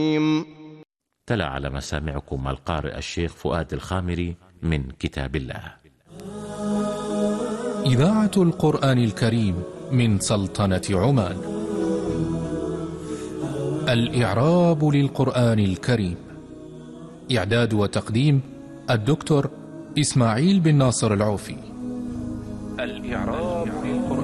تلا على مسامعكم القارئ الشيخ فؤاد الخامري من كتاب الله. إذاعة القرآن الكريم من سلطنة عمان. الإعراب للقرآن الكريم. إعداد وتقديم الدكتور إسماعيل بن ناصر العوفي. الإعراب للقرآن